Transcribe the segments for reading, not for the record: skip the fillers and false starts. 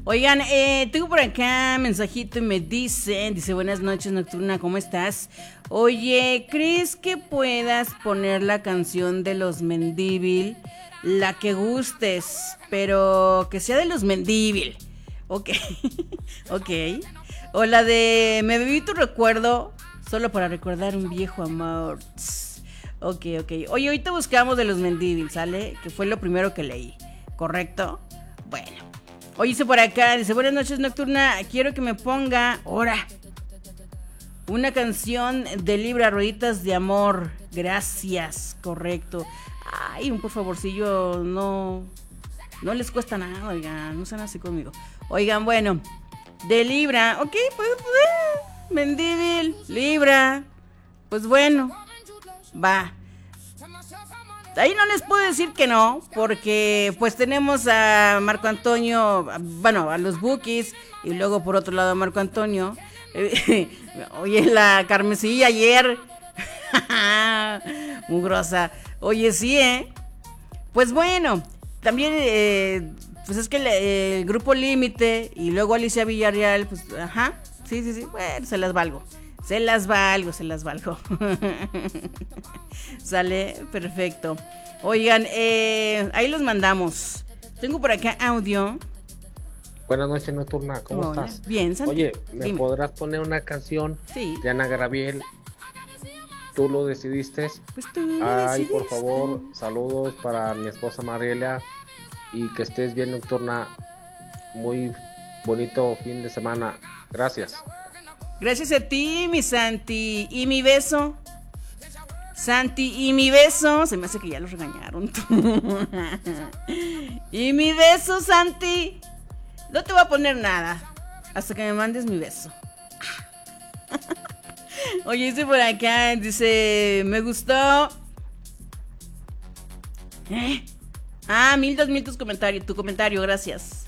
Oigan, tengo por acá mensajito y me dice, buenas noches Nocturna, ¿cómo estás? Oye, ¿crees que puedas poner la canción de los Mendívil? La que gustes, pero que sea de los Mendívil. Ok, ok. O la de Me bebí tu recuerdo, solo para recordar un viejo amor. Ok. Oye, ahorita buscamos de los Mendívil, ¿sale? Que fue lo primero que leí, ¿correcto? Bueno. Oye, dice por acá, dice, buenas noches Nocturna, quiero que me ponga, ahora, una canción de Libra, Rueditas de Amor. Gracias, correcto. Ay, por favorcillo, no les cuesta nada, oigan, no sean así conmigo. Oigan, bueno, de Libra, ok, pues, Mendívil, Libra, pues bueno, va. Ahí no les puedo decir que no, porque pues tenemos a Marco Antonio, bueno, a los Bukis, y luego por otro lado a Marco Antonio. Oye, la Carmencilla ayer, mugrosa. Oye, sí, pues bueno, también, pues es que el Grupo Límite y luego Alicia Villarreal, pues, ajá, sí, bueno, se las valgo. Sale, perfecto. Oigan, ahí los mandamos. Tengo por acá audio. Buenas noches, Nocturna, ¿cómo estás? Bien, Santi. Oye, ¿me Dime. podrás poner una canción de Ana Gabriel? ¿Tú lo decidiste? Pues tú lo Ay, por decidiste. favor, saludos para mi esposa Mariela y que estés bien, Nocturna. Muy bonito fin de semana. Gracias. Gracias a ti, mi Santi. ¿Y mi beso? Santi, ¿y mi beso? Se me hace que ya los regañaron. ¿Y mi beso, Santi? No te voy a poner nada hasta que me mandes mi beso. Oye, dice por acá, dice, me gustó. Mil tu comentario, gracias.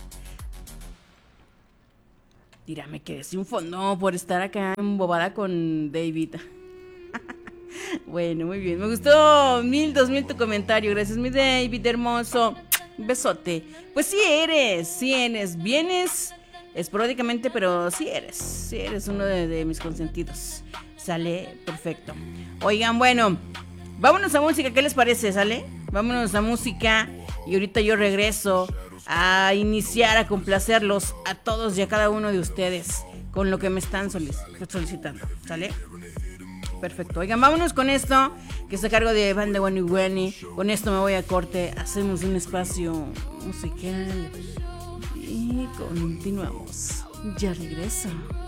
Mira, me quedé sin fondo por estar acá embobada con David. Bueno, muy bien, me gustó 1000 tu comentario, gracias mi David hermoso. Un besote. Pues sí eres. Vienes esporádicamente, pero sí eres uno de mis consentidos. Sale, perfecto. Oigan, bueno, vámonos a música, ¿qué les parece? ¿Sale? Vámonos a música y ahorita yo regreso a iniciar, a complacerlos a todos y a cada uno de ustedes con lo que me están solicitando, ¿sale? Perfecto, oigan, vámonos con esto que está a cargo de Banda Wani Wani. Con esto me voy a corte, hacemos un espacio musical y continuamos. Ya regreso.